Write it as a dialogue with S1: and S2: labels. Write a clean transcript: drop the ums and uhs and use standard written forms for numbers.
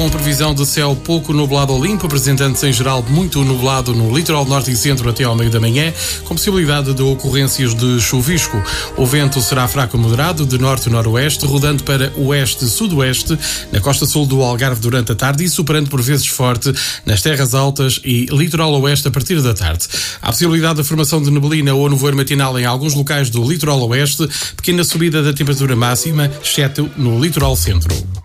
S1: Com previsão de céu pouco nublado ou limpo, apresentando-se em geral muito nublado no litoral norte e centro até ao meio da manhã, com possibilidade de ocorrências de chuvisco. O vento será fraco a moderado, de norte-noroeste, rodando para oeste-sudoeste, na costa sul do Algarve durante a tarde e superando por vezes forte nas terras altas e litoral oeste a partir da tarde. Há possibilidade da formação de neblina ou nevoeiro matinal em alguns locais do litoral oeste, pequena subida da temperatura máxima, exceto no litoral centro.